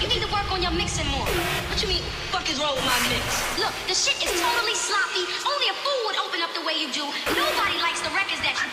You need to work on your mixing more. What you mean, fuck is wrong with my mix? Look, the shit is totally sloppy. Only a fool would open up the way you do. Nobody likes the records that you